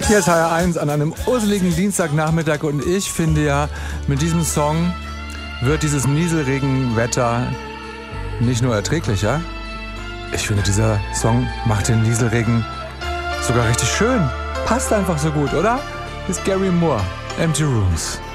Hier ist HR1 an einem urseligen Dienstagnachmittag und ich finde ja, mit diesem Song wird dieses Nieselregenwetter nicht nur erträglicher. Ich finde, dieser Song macht den Nieselregen sogar richtig schön. Passt einfach so gut, oder? Hier ist Gary Moore, Empty Rooms.